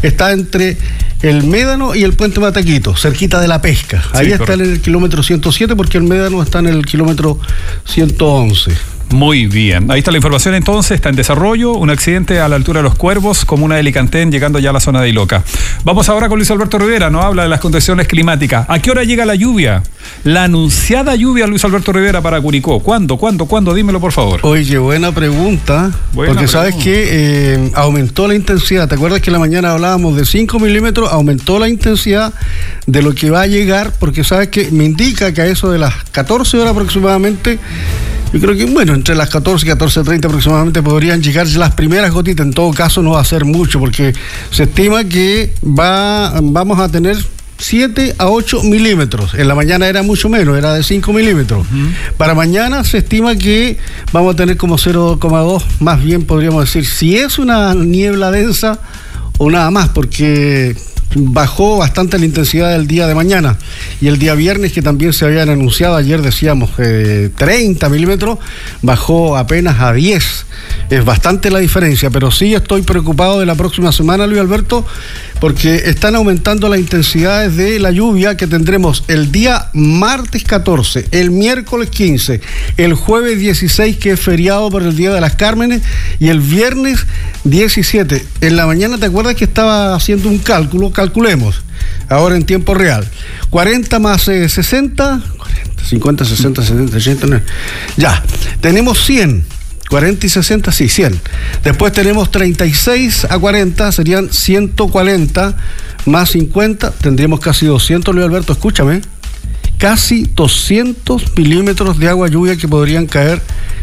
está entre el Médano y el Puente Mataquito, cerquita de la pesca. Ahí sí, está en el kilómetro 107, porque el Médano está en el kilómetro 111. Muy bien, ahí está la información entonces, está en desarrollo, un accidente a la altura de Los Cuervos, comuna de Licantén, llegando ya a la zona de Iloca. Vamos ahora con Luis Alberto Rivera, nos habla de las condiciones climáticas. ¿A qué hora llega la lluvia? La anunciada lluvia, Luis Alberto Rivera, para Curicó. ¿Cuándo? Dímelo, por favor. Oye, buena pregunta, porque sabes que aumentó la intensidad. ¿Te acuerdas que en la mañana hablábamos de 5 milímetros? Aumentó la intensidad de lo que va a llegar, porque sabes que me indica que a eso de las 14 horas aproximadamente, yo creo que, bueno, entre las 14 y 14:30 aproximadamente podrían llegar las primeras gotitas. En todo caso no va a ser mucho, porque se estima que vamos a tener 7 a 8 milímetros. En la mañana era mucho menos, era de 5 milímetros. Para mañana se estima que vamos a tener como 0,2, más bien podríamos decir, si es una niebla densa o nada más, porque bajó bastante la intensidad del día de mañana. Y el día viernes, que también se habían anunciado, ayer decíamos 30 milímetros, bajó apenas a 10. Es bastante la diferencia, pero sí estoy preocupado de la próxima semana, Luis Alberto, porque están aumentando las intensidades de la lluvia que tendremos el día martes 14, el miércoles 15, el jueves 16, que es feriado por el Día de las Cármenes, y el viernes 17. En la mañana, ¿te acuerdas que estaba haciendo un cálculo? Calculemos, ahora en tiempo real. 40 más 60, 50, 60, 70, 80, ya, tenemos 100. 40 y 60, sí, 100. Después tenemos 36 a 40, serían 140, más 50, tendríamos casi 200, Luis Alberto, escúchame, casi 200 milímetros de agua lluvia que podrían caer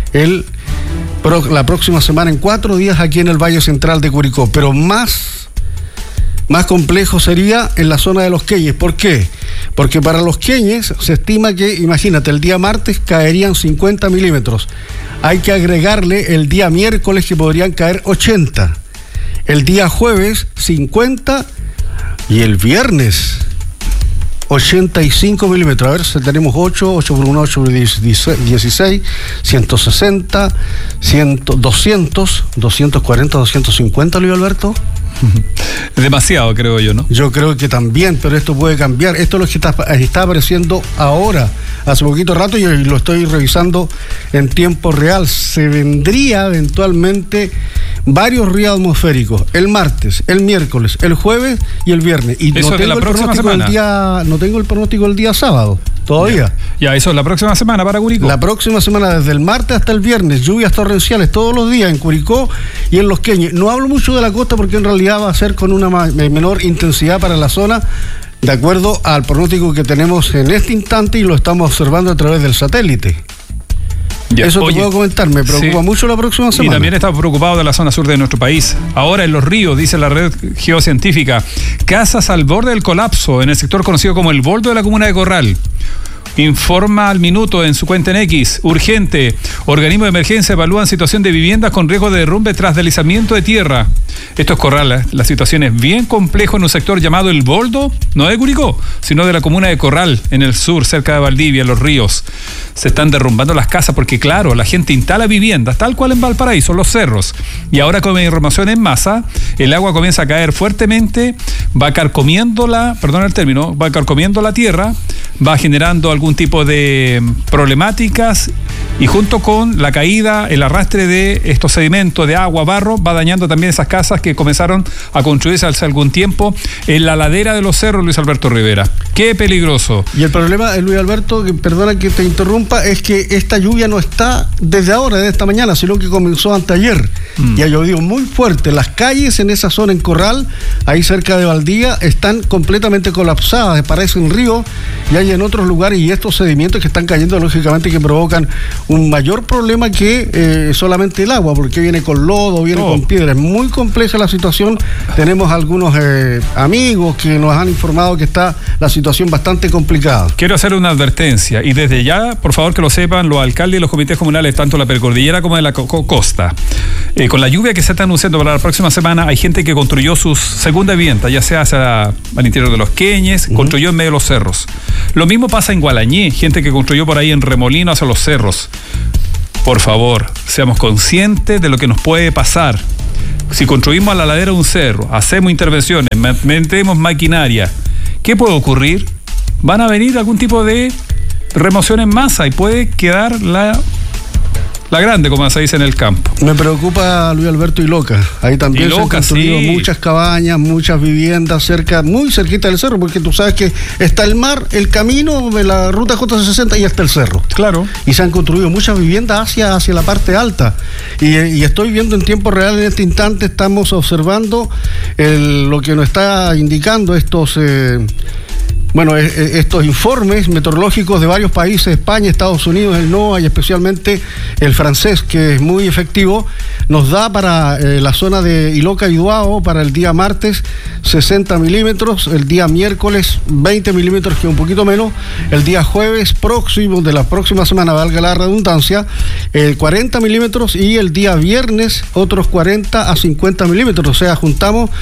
la próxima semana, en 4 días aquí en el Valle Central de Curicó. Pero más complejo sería en la zona de Los Queñes. ¿Por qué? Porque para Los Queñes se estima que, imagínate, el día martes caerían 50 milímetros. Hay que agregarle el día miércoles, que podrían caer 80. El día jueves 50 y el viernes 85 milímetros. A ver, si tenemos 8 por 1, 8 por 16, 160, 200, 240, 250, Luis Alberto. Demasiado, creo yo, ¿no? Yo creo que también, pero esto puede cambiar. Esto es lo que está apareciendo ahora, hace poquito rato, y lo estoy revisando en tiempo real. Se vendría eventualmente varios ríos atmosféricos el martes, el miércoles, el jueves y el viernes. Y eso no tengo el pronóstico del día, no tengo el pronóstico del día sábado todavía. Ya, eso es la próxima semana para Curicó. La próxima semana, desde el martes hasta el viernes, lluvias torrenciales todos los días en Curicó y en Los Queñes. No hablo mucho de la costa, porque en realidad va a ser con una menor intensidad para la zona, de acuerdo al pronóstico que tenemos en este instante, y lo estamos observando a través del satélite. Ya, eso te puedo comentar, me preocupa mucho la próxima semana. Y también estamos preocupados de la zona sur de nuestro país. Ahora en Los Ríos, dice la red geocientífica, casas al borde del colapso en el sector conocido como el Boldo de la comuna de Corral. Informa al minuto en su cuenta en X, urgente, organismo de emergencia evalúan situación de viviendas con riesgo de derrumbe tras deslizamiento de tierra. Esto es Corral, la situación es bien compleja en un sector llamado El Boldo, no de Curicó, sino de la comuna de Corral, en el sur, cerca de Valdivia, Los Ríos. Se están derrumbando las casas porque, claro, la gente instala viviendas, tal cual en Valparaíso, los cerros. Y ahora con la irromación en masa, el agua comienza a caer fuertemente, va carcomiendo la tierra, va generando algún tipo de problemáticas, y junto con la caída, el arrastre de estos sedimentos de agua, barro, va dañando también esas casas que comenzaron a construirse hace algún tiempo en la ladera de los cerros, Luis Alberto Rivera. ¡Qué peligroso! Y el problema, Luis Alberto, perdona que te interrumpa, es que esta lluvia no está desde ahora, desde esta mañana, sino que comenzó anteayer. Y ha llovido muy fuerte. Las calles en esa zona, en Corral, ahí cerca de Valdivia, están completamente colapsadas, parecen ríos, y hay en otros lugares, y estos sedimentos que están cayendo, lógicamente, que provocan un mayor problema que solamente el agua, porque viene con lodo, viene con piedra. Es muy compleja la situación. Tenemos algunos amigos que nos han informado que está la situación bastante complicada. Quiero hacer una advertencia, y desde ya, por favor, que lo sepan los alcaldes y los comités comunales, tanto de la precordillera como de la costa. Con la lluvia que se está anunciando para la próxima semana, hay gente que construyó su segunda vivienda, ya sea al interior de Los Queñes, construyó en medio de los cerros. Lo mismo pasa en Gualañé, gente que construyó por ahí en Remolino hacia los cerros. Por favor, seamos conscientes de lo que nos puede pasar. Si construimos a la ladera de un cerro, hacemos intervenciones, metemos maquinaria, ¿qué puede ocurrir? Van a venir algún tipo de remoción en masa y puede quedar la grande, como se dice en el campo. Me preocupa Luis Alberto Iloca. Ahí también se han construido muchas cabañas, muchas viviendas muy cerquita del cerro, porque tú sabes que está el mar, el camino, la ruta J60 y hasta el cerro. Claro. Y se han construido muchas viviendas hacia la parte alta. Y estoy viendo en tiempo real, en este instante estamos observando lo que nos está indicando estos informes meteorológicos de varios países, España, Estados Unidos, el NOAA y especialmente el francés, que es muy efectivo, nos da para la zona de Iloca y Duao para el día martes 60 milímetros, el día miércoles 20 milímetros, que es un poquito menos, el día jueves próximo de la próxima semana, valga la redundancia, 40 milímetros y el día viernes otros 40 a 50 milímetros, o sea, juntamos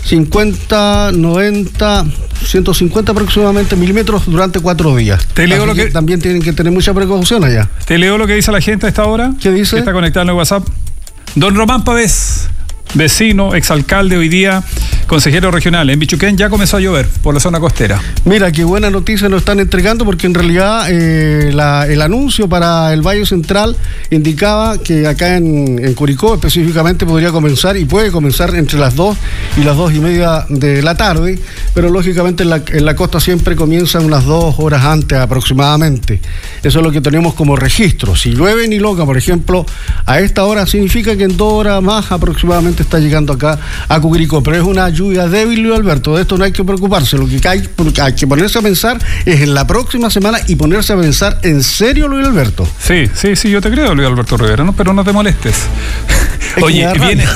50, 90, 150 aproximadamente milímetros durante 4 días. Te leo lo que también tienen que tener mucha precaución allá. Te leo lo que dice la gente a esta hora. ¿Qué dice? Que está conectado en el WhatsApp. Don Román Pavés, vecino, exalcalde hoy día, consejero regional. En Bichuquén ya comenzó a llover por la zona costera. Mira, qué buena noticia nos están entregando, porque en realidad el anuncio para el Valle Central indicaba que acá en Curicó específicamente podría comenzar y puede comenzar entre las 2 y las 2:30 de la tarde, pero lógicamente en la costa siempre comienzan unas 2 horas antes aproximadamente. Eso es lo que tenemos como registro. Si llueve en Iloca, por ejemplo, a esta hora significa que en 2 horas más aproximadamente está llegando acá a Curicó, pero es una lluvia débil, Luis Alberto. De esto no hay que preocuparse. Lo que hay que ponerse a pensar es en la próxima semana y ponerse a pensar en serio, Luis Alberto. Sí, yo te creo, Luis Alberto Rivera, ¿no? Pero no te molestes. Oye, viene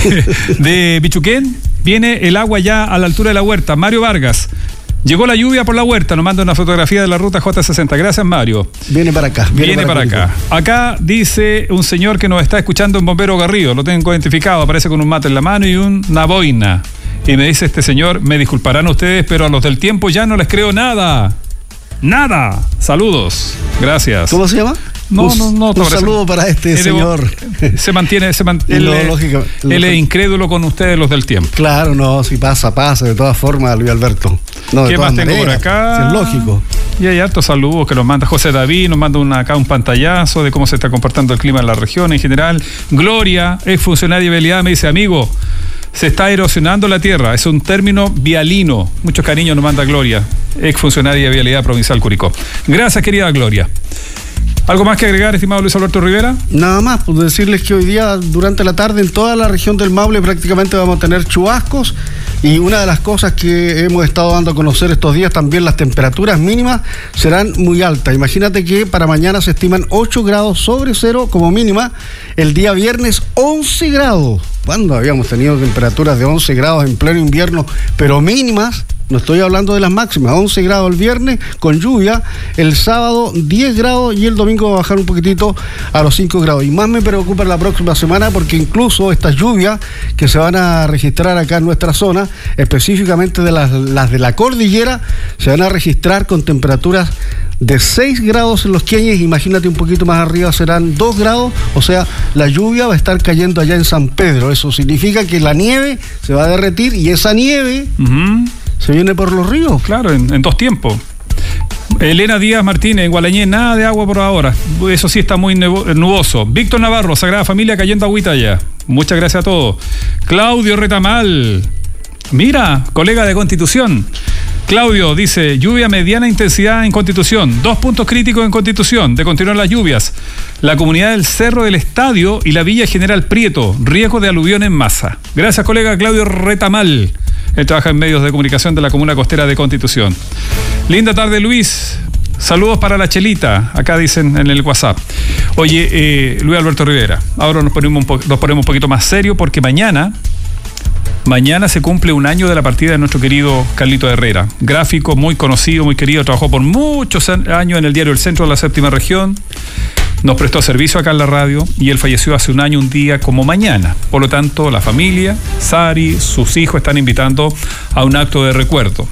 de Bichuquén, viene el agua ya a la altura de la huerta. Mario Vargas. Llegó la lluvia por la huerta, nos manda una fotografía de la ruta J60. Gracias, Mario. Viene para acá. Viene para acá. Acá dice un señor que nos está escuchando en Bombero Garrido, lo tengo identificado, aparece con un mate en la mano y una boina. Y me dice este señor, me disculparán ustedes, pero a los del tiempo ya no les creo nada. Nada. Saludos. Gracias. ¿Cómo se llama? No. Un saludo para este señor. Se mantiene. Él es incrédulo con ustedes, los del tiempo. Claro, no, si pasa, de todas formas, Luis Alberto. No, ¿qué más tengo por acá? Es lógico. Y hay hartos saludos que nos manda José David, nos manda acá un pantallazo de cómo se está comportando el clima en la región en general. Gloria, ex funcionaria de vialidad, me dice, amigo, se está erosionando la tierra, es un término vialino. Muchos cariños nos manda Gloria, ex funcionaria de vialidad provincial Curicó. Gracias, querida Gloria. ¿Algo más que agregar, estimado Luis Alberto Rivera? Nada más, pues decirles que hoy día, durante la tarde, en toda la región del Maule prácticamente vamos a tener chubascos, y una de las cosas que hemos estado dando a conocer estos días, también las temperaturas mínimas serán muy altas. Imagínate que para mañana se estiman 8 grados sobre cero como mínima, el día viernes 11 grados. ¿Cuándo habíamos tenido temperaturas de 11 grados en pleno invierno, pero mínimas? No estoy hablando de las máximas. 11 grados el viernes con lluvia, el sábado 10 grados y el domingo va a bajar un poquitito a los 5 grados. Y más me preocupa la próxima semana, porque incluso estas lluvias que se van a registrar acá en nuestra zona, específicamente de las de la cordillera, se van a registrar con temperaturas de 6 grados en Los Queñes. Imagínate, un poquito más arriba serán 2 grados, o sea, la lluvia va a estar cayendo allá en San Pedro. Eso significa que la nieve se va a derretir, y esa nieve se viene por los ríos. Claro, en 2 tiempos. Elena Díaz Martínez, en Gualañé, nada de agua por ahora. Eso sí está muy nuboso. Víctor Navarro, Sagrada Familia, cayendo agüita ya. Muchas gracias a todos. Claudio Retamal. Mira, colega de Constitución. Claudio dice, lluvia mediana intensidad en Constitución, 2 puntos críticos en Constitución, de continuar las lluvias. La comunidad del Cerro del Estadio y la Villa General Prieto, riesgo de aluvión en masa. Gracias, colega Claudio Retamal. Él trabaja en medios de comunicación de la comuna costera de Constitución. Linda tarde, Luis. Saludos para la Chelita, acá dicen en el WhatsApp. Oye, Luis Alberto Rivera, ahora nos ponemos un poquito más serio, porque mañana se cumple 1 año de la partida de nuestro querido Carlito Herrera. Gráfico muy conocido, muy querido, trabajó por muchos años en el diario El Centro de la Séptima Región, nos prestó servicio acá en la radio, y él falleció hace 1 año, un día como mañana. Por lo tanto, la familia, Sari, sus hijos están invitando a un acto de recuerdo.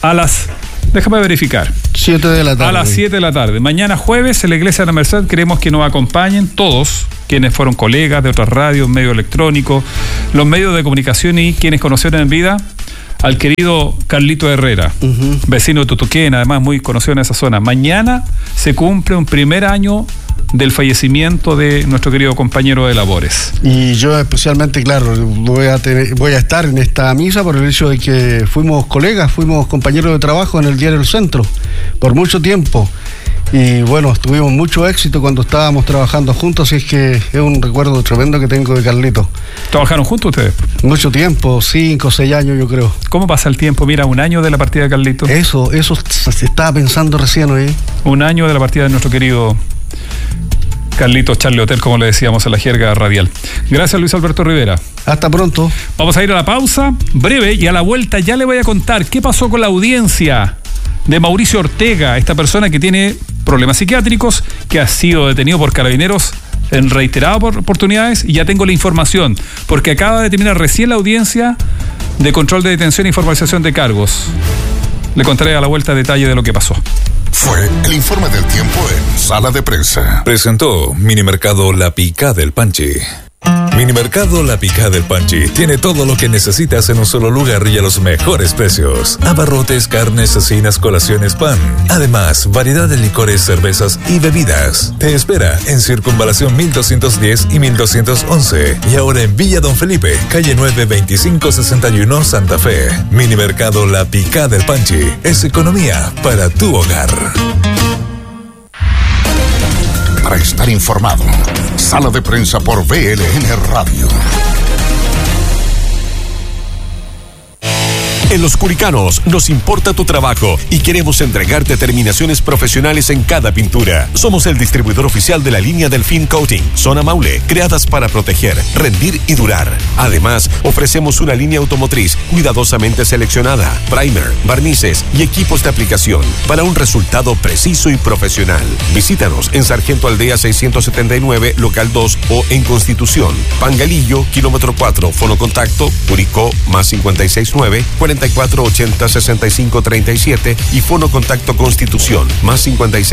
Déjame verificar. 7 de la tarde. A las 7 de la tarde. Mañana jueves en la Iglesia de la Merced queremos que nos acompañen todos quienes fueron colegas de otras radios, medios electrónicos, los medios de comunicación y quienes conocieron en vida al querido Carlito Herrera, vecino de Tutuquén, además muy conocido en esa zona. Mañana se cumple un primer año del fallecimiento de nuestro querido compañero de labores. Y yo especialmente, claro, voy a estar en esta misa por el hecho de que fuimos colegas, fuimos compañeros de trabajo en el diario El Centro por mucho tiempo. Y bueno, tuvimos mucho éxito cuando estábamos trabajando juntos, así es que es un recuerdo tremendo que tengo de Carlito. ¿Trabajaron juntos ustedes? Mucho tiempo, 5 o 6 años yo creo. ¿Cómo pasa el tiempo? Mira, un año de la partida de Carlito. Eso se estaba pensando recién hoy. Un año de la partida de nuestro querido Carlito Charlie Hotel, como le decíamos en la jerga radial. Gracias, Luis Alberto Rivera. Hasta pronto. Vamos a ir a la pausa breve y a la vuelta ya le voy a contar qué pasó con la audiencia de Mauricio Ortega, esta persona que tiene problemas psiquiátricos, que ha sido detenido por Carabineros en reiteradas oportunidades, y ya tengo la información, porque acaba de terminar recién la audiencia de control de detención y formalización de cargos. Le contaré a la vuelta detalle de lo que pasó. Fue el informe del tiempo en Sala de Prensa. Presentó Minimercado La Picá del Panchi. Minimercado La Picá del Panchi tiene todo lo que necesitas en un solo lugar y a los mejores precios. Abarrotes, carnes, cecinas, colaciones, pan. Además, variedad de licores, cervezas y bebidas. Te espera en Circunvalación 1210 y 1211. Y ahora en Villa Don Felipe, calle 9, 2561, Santa Fe. Minimercado La Picá del Panchi es economía para tu hogar. Para estar informado, Sala de Prensa por VLN Radio. En Los Curicanos nos importa tu trabajo y queremos entregarte terminaciones profesionales en cada pintura. Somos el distribuidor oficial de la línea Delfín Coating, Zona Maule, creadas para proteger, rendir y durar. Además, ofrecemos una línea automotriz cuidadosamente seleccionada, primer, barnices y equipos de aplicación para un resultado preciso y profesional. Visítanos en Sargento Aldea 679, local 2 o en Constitución, Pangalillo, kilómetro 4, fonocontacto, Curicó, más 569 4480-6537 y fono contacto Constitución, más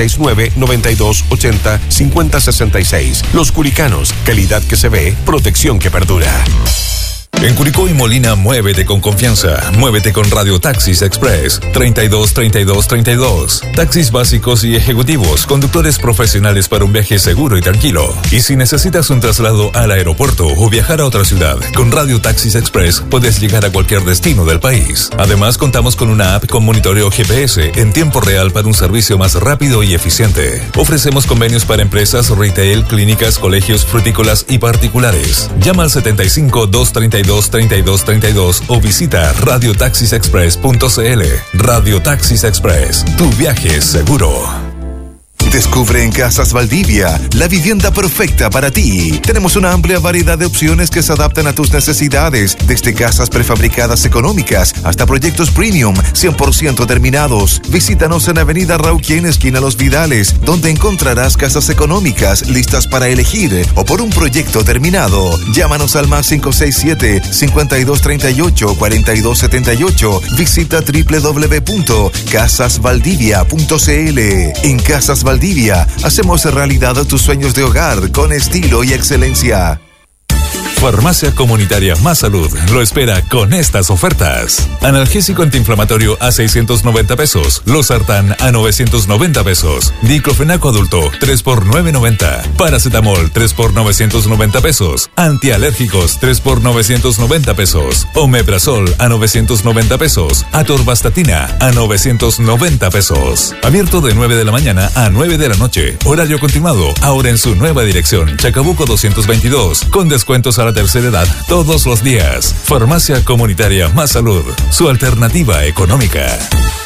569-9280-5066. Los Curicanos, calidad que se ve, protección que perdura. En Curicó y Molina, muévete con confianza. Muévete con Radio Taxis Express 323232. Taxis básicos y ejecutivos, conductores profesionales para un viaje seguro y tranquilo. Y si necesitas un traslado al aeropuerto o viajar a otra ciudad, con Radio Taxis Express puedes llegar a cualquier destino del país. Además, contamos con una app con monitoreo GPS en tiempo real para un servicio más rápido y eficiente. Ofrecemos convenios para empresas, retail, clínicas, colegios, frutícolas y particulares. Llama al 75-232-3232 o visita radiotaxisexpress.cl. Radio Taxis Express, tu viaje es seguro. Descubre en Casas Valdivia la vivienda perfecta para ti. Tenemos una amplia variedad de opciones que se adaptan a tus necesidades, desde casas prefabricadas económicas hasta proyectos premium 100% terminados. Visítanos en Avenida Rauquien, esquina Los Vidales, donde encontrarás casas económicas listas para elegir o por un proyecto terminado. Llámanos al más 567-5238-4278. Visita www.casasvaldivia.cl. En Casas Valdivia hacemos realidad tus sueños de hogar con estilo y excelencia. Farmacia Comunitaria Más Salud lo espera con estas ofertas. Analgésico antiinflamatorio a 690 pesos. Losartán a 990 pesos. Diclofenaco adulto 3 por 990. Paracetamol 3 por 990 pesos. Antialérgicos 3 por 990 pesos. Omeprazol a 990 pesos. Atorvastatina a 990 pesos. Abierto de 9 de la mañana a 9 de la noche. Horario continuado. Ahora en su nueva dirección. Chacabuco 222. Con descuentos a la tercera edad todos los días. Farmacia Comunitaria Más Salud, su alternativa económica.